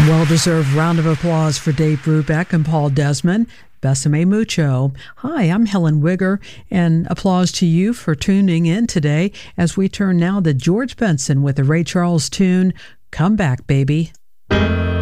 Well-deserved round of applause for Dave Brubeck and Paul Desmond. Besame mucho. Hi, I'm Helen Wigger, and applause to you for tuning in today as we turn now to George Benson with the Ray Charles tune, Come Back, Baby.